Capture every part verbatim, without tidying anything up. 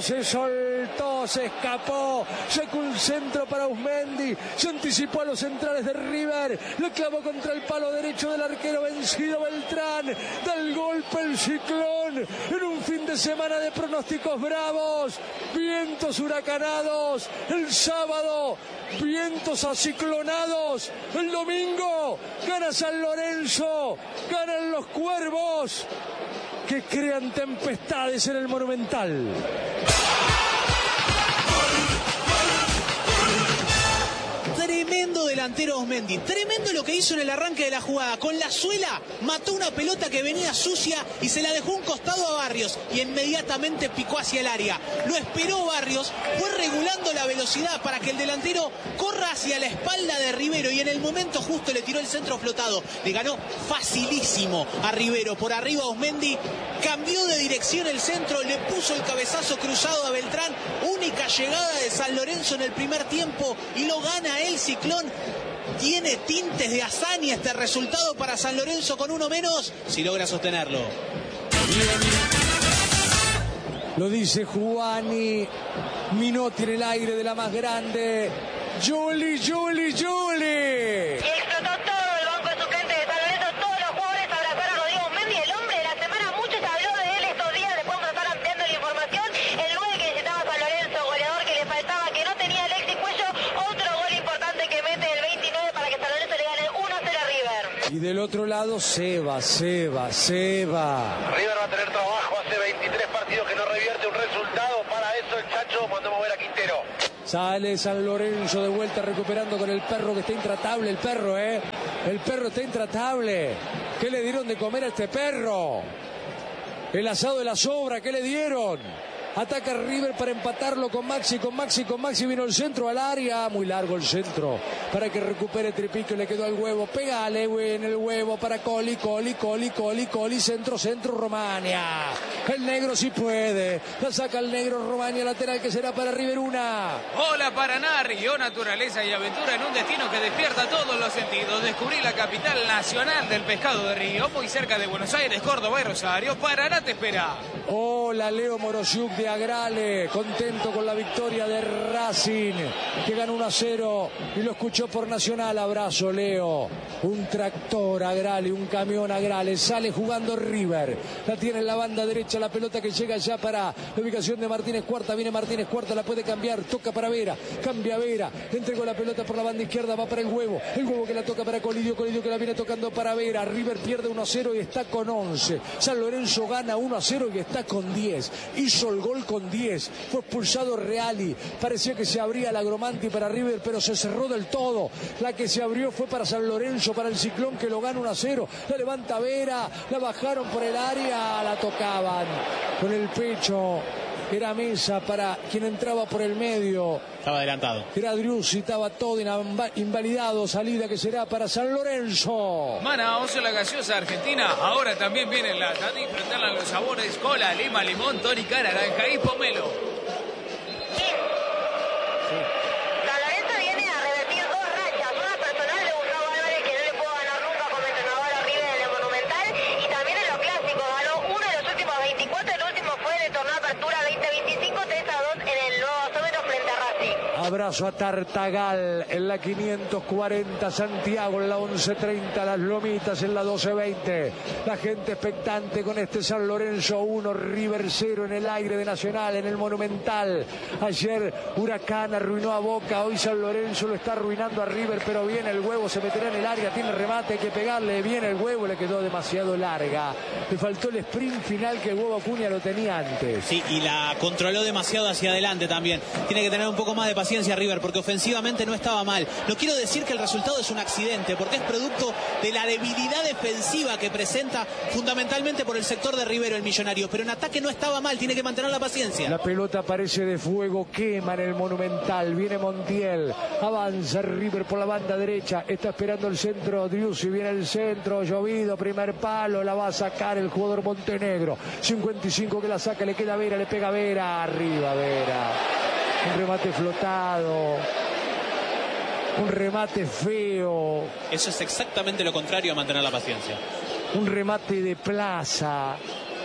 se soltó, se escapó, sacó un centro para Auzmendi, se anticipó a los centrales de River, lo clavó contra el palo derecho del arquero vencido Beltrán, da el golpe el Ciclón, en un fin de semana de pronósticos bravos, vientos huracanados, el sábado, vientos aciclonados, el domingo, gana San Lorenzo, ganan los Cuervos, que crean tempestades en el Monumental. Tremendo delantero Auzmendi, tremendo lo que hizo en el arranque de la jugada. Con la suela mató una pelota que venía sucia y se la dejó un costado a Barrios y inmediatamente picó hacia el área. Lo esperó Barrios, fue regulando la velocidad para que el delantero corra hacia la espalda de Rivero y en el momento justo le tiró el centro flotado. Le ganó facilísimo a Rivero, por arriba Auzmendi, cambió de dirección el centro, le puso el cabezazo cruzado a Beltrán, única llegada de San Lorenzo en el primer tiempo y lo gana el Ciclón. Tiene tintes de hazaña este resultado para San Lorenzo con uno menos, si logra sostenerlo. Bien. Lo dice Juani, Minotti en el aire de la más grande. Juli, Juli, Juli. Y explotó todo el banco de suplentes de San Lorenzo, todos los jugadores abrazaron a Rodrigo Auzmendi, el hombre de la semana. Mucho se habló de él estos días, después vamos a estar ampliando la información. El nueve que necesitaba San Lorenzo, goleador que le faltaba, que no tenía Alexis Cuello, otro gol importante que mete el veintinueve para que San Lorenzo le gane uno a cero a River. Y del otro lado, Seba, Seba, Seba. River va a tener trabajo, hace veintitrés partidos que no revierte un resultado, para eso el Chacho mandó mover a Quintero. Sale San Lorenzo de vuelta recuperando con el perro que está intratable, el perro, ¿eh? El perro está intratable. ¿Qué le dieron de comer a este perro? El asado de la sobra, ¿qué le dieron? Ataca River para empatarlo con Maxi, con Maxi, con Maxi, vino el centro al área, muy largo el centro, para que recupere Tripico, le quedó al huevo, pegale, güey, en el huevo para Coli, Coli, Coli, Coli, Coli, centro, centro, Romania, el negro sí puede, la saca el negro, Romania, lateral que será para River, una. Hola Paraná, río, naturaleza y aventura en un destino que despierta todos los sentidos. Descubrí la capital nacional del pescado de Río, muy cerca de Buenos Aires, Córdoba y Rosario. Paraná te espera. Hola Leo Morosiuk de Agrale, contento con la victoria de Racing, que ganó uno a cero y lo escuchó por Nacional. Abrazo Leo, un tractor Agrale, un camión Agrale, sale jugando River, la tiene en la banda derecha, la pelota que llega ya para la ubicación de Martínez Cuarta, viene Martínez Cuarta, la puede cambiar, toca para Vera, cambia Vera, entregó la pelota por la banda izquierda, va para el huevo, el huevo que la toca para Colidio, Colidio que la viene tocando para Vera, River pierde uno a cero y está con once, San Lorenzo gana uno a cero y está con diez, hizo el gol con diez, fue expulsado Reali, parecía que se abría la Gromanti para River, pero se cerró del todo, la que se abrió fue para San Lorenzo, para el Ciclón que lo gana uno a cero, la levanta Vera, la bajaron por el área, la tocaban con el pecho, era Mesa para quien entraba por el medio, estaba adelantado, era Driussi, estaba todo invalidado, salida que será para San Lorenzo. Manaos, la gaseosa argentina, ahora también viene la a disfrutarla los sabores cola, lima, limón, tónica, naranja y pomelo. San Lorenzo viene a revertir dos rachas, una personal de Gustavo Álvarez que no le pudo ganar nunca como entrenador a River en el Monumental, y también en los clásicos, ganó uno de los últimos veinticuatro, el último fue en el torneo de apertura veinte veinticinco, tres a dos en el nuevo gasómetro frente a Racing. Abrazo a Tartagal en la quinientos cuarenta, Santiago en la once treinta, Las Lomitas en la doce veinte. La gente expectante con este San Lorenzo uno, River cero en el aire de Nacional, en el Monumental. Ayer Huracán arruinó a Boca, hoy San Lorenzo lo está arruinando a River, pero viene el huevo, se meterá en el área, tiene remate, hay que pegarle, viene el huevo, le quedó demasiado larga. Le faltó el sprint final que el huevo Acuña lo tenía antes. Sí, y la controló demasiado hacia adelante también. Tiene que tener un poco más de paciencia River, porque ofensivamente no estaba mal. No quiero decir que el resultado es un accidente, porque es producto de la debilidad defensiva que presenta fundamentalmente por el sector de Rivero, el millonario, pero en ataque no estaba mal, tiene que mantener la paciencia. La pelota parece de fuego, quema en el Monumental, viene Montiel, avanza River por la banda derecha, está esperando el centro, Driussi, viene el centro, llovido, primer palo, la va a sacar el jugador Montenegro, cincuenta y cinco que la saca, le queda Vera, le pega Vera, arriba Vera. Un remate flotado, un remate feo. Eso es exactamente lo contrario a mantener la paciencia. Un remate de plaza.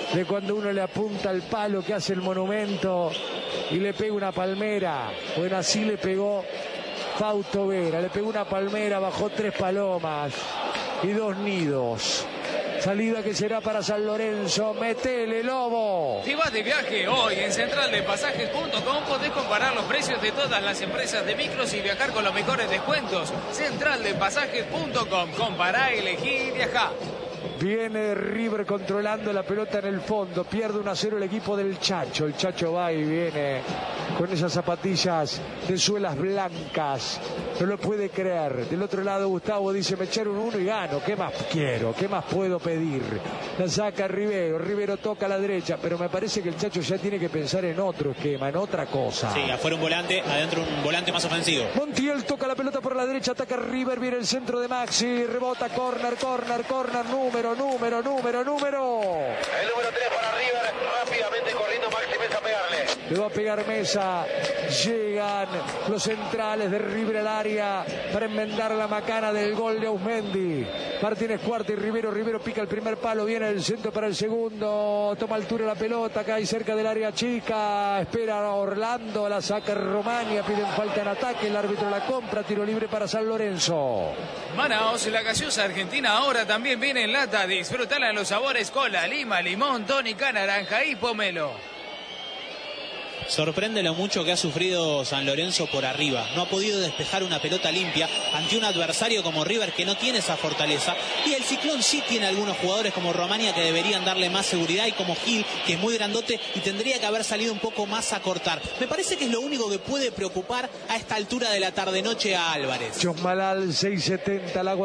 de cuando uno le apunta al palo que hace el monumento y le pega una palmera. Bueno, así le pegó Fausto Vera, le pegó una palmera, bajó tres palomas y dos nidos. Salida que será para San Lorenzo. Metele, Lobo. Si vas de viaje hoy en central de pasajes punto com podés comparar los precios de todas las empresas de micros y viajar con los mejores descuentos. central de pasajes punto com. Compará, elegí y viajá. Viene River controlando la pelota en el fondo. Pierde uno a cero el equipo del Chacho. El Chacho va y viene con esas zapatillas de suelas blancas. No lo puede creer. Del otro lado Gustavo dice, me echaron uno y gano. ¿Qué más quiero? ¿Qué más puedo pedir? La saca Rivero. Rivero toca a la derecha. Pero me parece que el Chacho ya tiene que pensar en otro esquema, en otra cosa. Sí, afuera un volante, adentro un volante más ofensivo. Montiel toca la pelota por la derecha. Ataca River. Viene el centro de Maxi. Rebota. Corner, corner, corner. Número, número, número, número. El número tres para River. Rápidamente corriendo Maxi Mesa a pegarle. Le va a pegar Mesa. Llegan los centrales de River al área para enmendar la macana del gol de Ausmendi. Martínez Cuarta y Rivero. Rivero pica el primer palo. Viene el centro para el segundo. Toma altura la pelota. Cae cerca del área chica. Espera a Orlando. La saca Romania. Piden falta en ataque. El árbitro la compra. Tiro libre para San Lorenzo. Manaos, la gaseosa argentina ahora también viene en lata. Disfrutala en los sabores cola, lima, limón, tónica, naranja y pomelo. Sorprende lo mucho que ha sufrido San Lorenzo por arriba. No ha podido despejar una pelota limpia ante un adversario como River que no tiene esa fortaleza. Y el Ciclón sí tiene algunos jugadores como Romania que deberían darle más seguridad y como Gil, que es muy grandote y tendría que haber salido un poco más a cortar. Me parece que es lo único que puede preocupar a esta altura de la tarde-noche a Álvarez. Chosmalal seiscientos setenta, la